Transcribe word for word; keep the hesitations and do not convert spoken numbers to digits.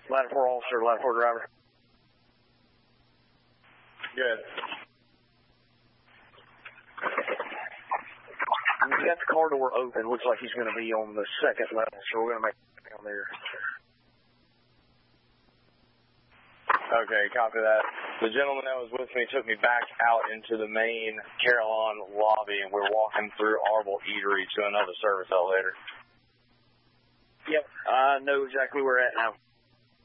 Ladder four officer, ladder four driver. Good. We got the car door open. Looks like he's going to be on the second level, so we're going to make it down there. Okay, copy that. The gentleman that was with me took me back out into the main Carillon lobby, and we're walking through Arbol Eatery to another service elevator. Yep, I know exactly where we're at now.